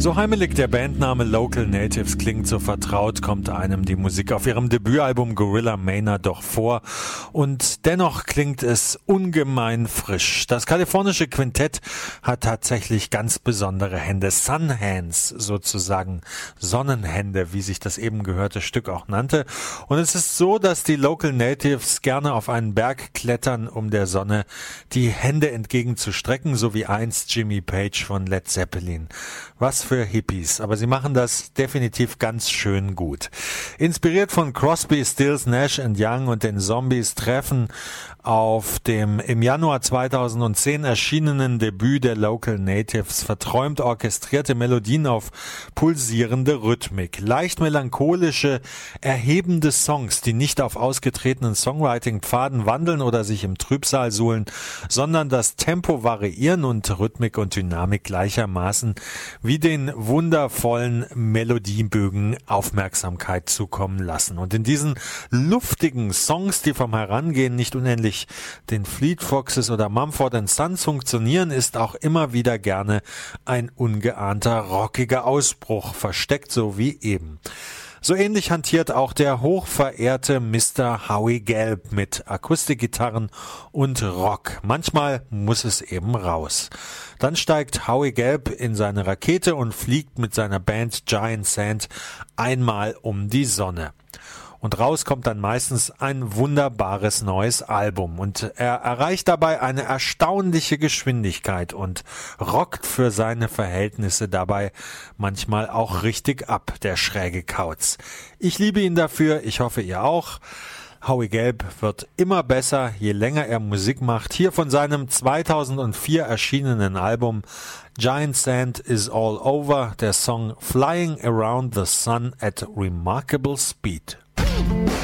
So heimelig der Bandname Local Natives klingt, so vertraut kommt einem die Musik auf ihrem Debütalbum Gorilla Maynard doch vor. Und dennoch klingt es ungemein frisch. Das kalifornische Quintett hat tatsächlich ganz besondere Hände. Sun Hands sozusagen. Sonnenhände, wie sich das eben gehörte Stück auch nannte. Und es ist so, dass die Local Natives gerne auf einen Berg klettern, um der Sonne die Hände entgegenzustrecken, so wie einst Jimmy Page von Led Zeppelin. Was für Hippies, aber sie machen das definitiv ganz schön gut. Inspiriert von Crosby, Stills, Nash Young und den Zombies treffen auf dem im Januar 2010 erschienenen Debüt der Local Natives verträumt orchestrierte Melodien auf pulsierende Rhythmik. Leicht melancholische, erhebende Songs, die nicht auf ausgetretenen Songwriting-Pfaden wandeln oder sich im Trübsal suhlen, sondern das Tempo variieren und Rhythmik und Dynamik gleichermaßen wie den wundervollen Melodiebögen Aufmerksamkeit zukommen lassen. Und in diesen luftigen Songs, die vom Herangehen nicht unendlich den Fleet Foxes oder Mumford & Sons funktionieren, ist auch immer wieder gerne ein ungeahnter rockiger Ausbruch versteckt, so wie eben. So ähnlich hantiert auch der hochverehrte Mr. Howie Gelb mit Akustikgitarren und Rock. Manchmal muss es eben raus. Dann steigt Howie Gelb in seine Rakete und fliegt mit seiner Band Giant Sand einmal um die Sonne. Und raus kommt dann meistens ein wunderbares neues Album. Und er erreicht dabei eine erstaunliche Geschwindigkeit und rockt für seine Verhältnisse dabei manchmal auch richtig ab, der schräge Kauz. Ich liebe ihn dafür, ich hoffe ihr auch. Howie Gelb wird immer besser, je länger er Musik macht. Hier von seinem 2004 erschienenen Album Giant Sand is All Over, der Song Flying Around the Sun at Remarkable Speed.